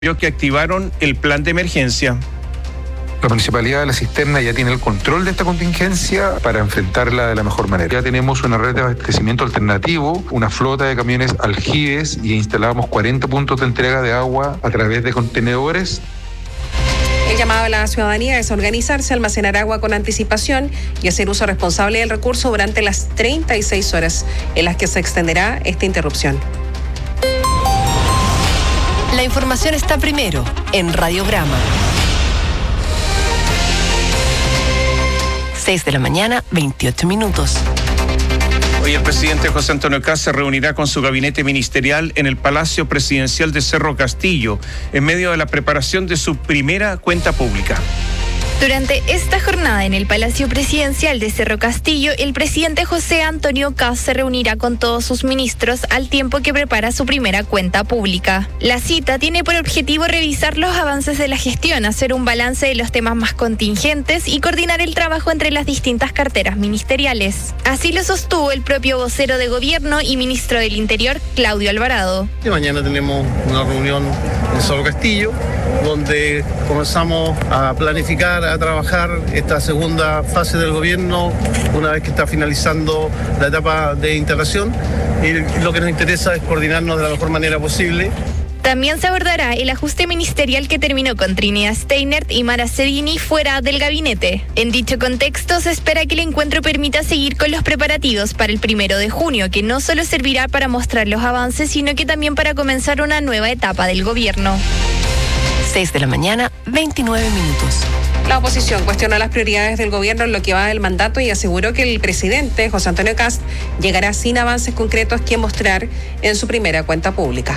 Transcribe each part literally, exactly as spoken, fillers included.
que activaron el plan de emergencia. La Municipalidad de La Cisterna ya tiene el control de esta contingencia para enfrentarla de la mejor manera. Ya tenemos una red de abastecimiento alternativo, una flota de camiones aljibes y instalamos cuarenta puntos de entrega de agua a través de contenedores. El llamado a la ciudadanía es organizarse, almacenar agua con anticipación y hacer uso responsable del recurso durante las treinta y seis horas en las que se extenderá esta interrupción. La información está primero en Radiograma. seis de la mañana, veintiocho minutos. Hoy el presidente José Antonio Kast se reunirá con su gabinete ministerial en el Palacio Presidencial de Cerro Castillo, en medio de la preparación de su primera cuenta pública. Durante esta jornada en el Palacio Presidencial de Cerro Castillo, el presidente José Antonio Kast se reunirá con todos sus ministros al tiempo que prepara su primera cuenta pública. La cita tiene por objetivo revisar los avances de la gestión, hacer un balance de los temas más contingentes y coordinar el trabajo entre las distintas carteras ministeriales. Así lo sostuvo el propio vocero de gobierno y ministro del Interior, Claudio Alvarado. Y mañana tenemos una reunión en Cerro Castillo, donde comenzamos a planificar, a trabajar esta segunda fase del gobierno, una vez que está finalizando la etapa de integración. Y lo que nos interesa es coordinarnos de la mejor manera posible. También se abordará el ajuste ministerial que terminó con Trinidad Steinert y Mara Cedini fuera del gabinete. En dicho contexto, se espera que el encuentro permita seguir con los preparativos para el primero de junio, que no solo servirá para mostrar los avances, sino que también para comenzar una nueva etapa del gobierno. seis de la mañana, veintinueve minutos. La oposición cuestionó las prioridades del gobierno en lo que va del mandato y aseguró que el presidente José Antonio Kast llegará sin avances concretos que mostrar en su primera cuenta pública.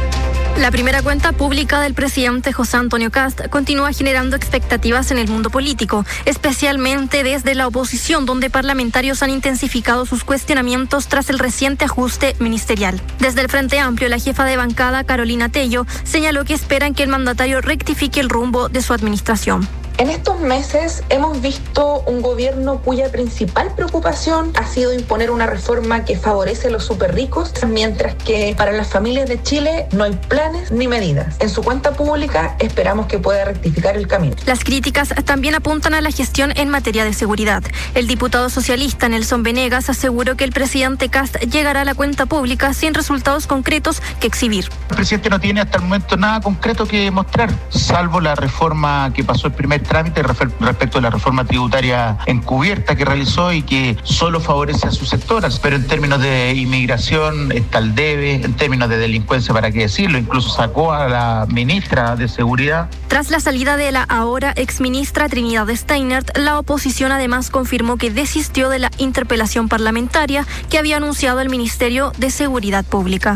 La primera cuenta pública del presidente José Antonio Kast continúa generando expectativas en el mundo político, especialmente desde la oposición, donde parlamentarios han intensificado sus cuestionamientos tras el reciente ajuste ministerial. Desde el Frente Amplio, la jefa de bancada, Carolina Tello, señaló que esperan que el mandatario rectifique el rumbo de su administración. En estos meses hemos visto un gobierno cuya principal preocupación ha sido imponer una reforma que favorece a los superricos, mientras que para las familias de Chile no hay planes ni medidas. En su cuenta pública esperamos que pueda rectificar el camino. Las críticas también apuntan a la gestión en materia de seguridad. El diputado socialista Nelson Venegas aseguró que el presidente Kast llegará a la cuenta pública sin resultados concretos que exhibir. El presidente no tiene hasta el momento nada concreto que mostrar, salvo la reforma que pasó el primer trámite respecto a la reforma tributaria encubierta que realizó y que solo favorece a sus sectores, pero en términos de inmigración está el debe, en términos de delincuencia, para qué decirlo, incluso sacó a la ministra de Seguridad. Tras la salida de la ahora exministra Trinidad Steinert, la oposición además confirmó que desistió de la interpelación parlamentaria que había anunciado el Ministerio de Seguridad Pública.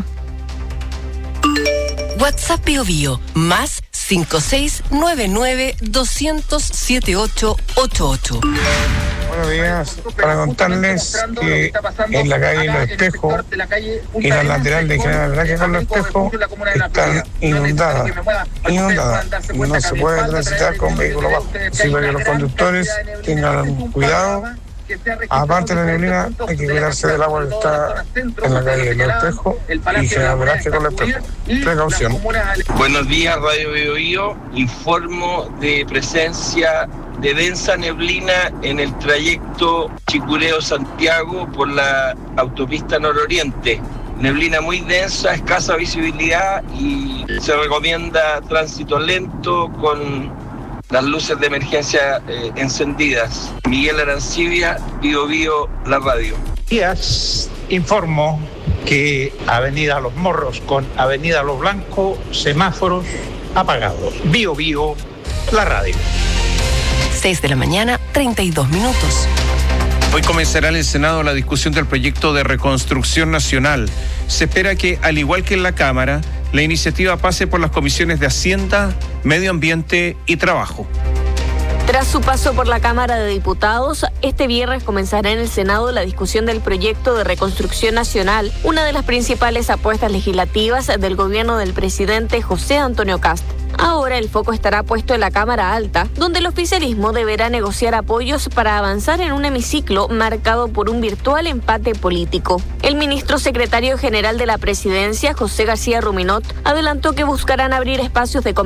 WhatsApp Bio Bio, más cinco seis nueve nueve dos cero cero siete ocho ocho ocho. Buenos días, para contarles que en la calle Los Espejos y la lateral de General Velázquez con Los Espejos están inundadas, inundadas, no se puede transitar con vehículos bajos, así para que los conductores tengan cuidado. Aparte de la neblina, hay que cuidarse del agua que está en la calle Los Espejos y General Velázquez con Los Espejos. Precaución. Buenos días, Radio Bio Bio. Informo de presencia de densa neblina en el trayecto Chicureo-Santiago por la autopista nororiente. Neblina muy densa, escasa visibilidad y se recomienda tránsito lento con las luces de emergencia eh, encendidas. Miguel Arancibia, Bio Bio, la radio. Días, informo que Avenida Los Morros con Avenida Los Blancos, semáforos apagados. Bio Bio, la radio. seis de la mañana, treinta y dos minutos. Hoy comenzará en el Senado la discusión del proyecto de reconstrucción nacional. Se espera que, al igual que en la Cámara, la iniciativa pase por las comisiones de Hacienda, Medio Ambiente y Trabajo. Tras su paso por la Cámara de Diputados, este viernes comenzará en el Senado la discusión del proyecto de reconstrucción nacional, una de las principales apuestas legislativas del gobierno del presidente José Antonio Kast. Ahora el foco estará puesto en la Cámara Alta, donde el oficialismo deberá negociar apoyos para avanzar en un hemiciclo marcado por un virtual empate político. El ministro secretario general de la Presidencia, José García Ruminot, adelantó que buscarán abrir espacios de